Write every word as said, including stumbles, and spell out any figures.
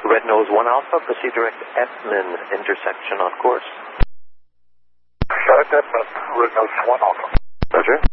Red Nose one Alpha, proceed direct Edmund intersection on course. Direct Edmund, Red Nose one Alpha. Roger.